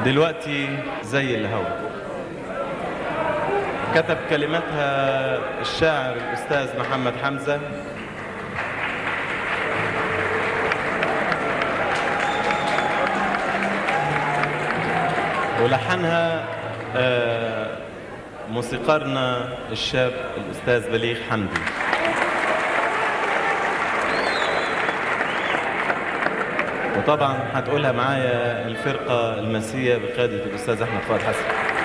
دلوقتي زي الهوا. كتب كلماتها الشاعر الأستاذ محمد حمزة، ولحنها موسيقارنا الشاب الأستاذ بليغ حمدي. وطبعا هتقولها معايا الفرقة المسية بقيادة الأستاذ أحمد فؤاد حسن.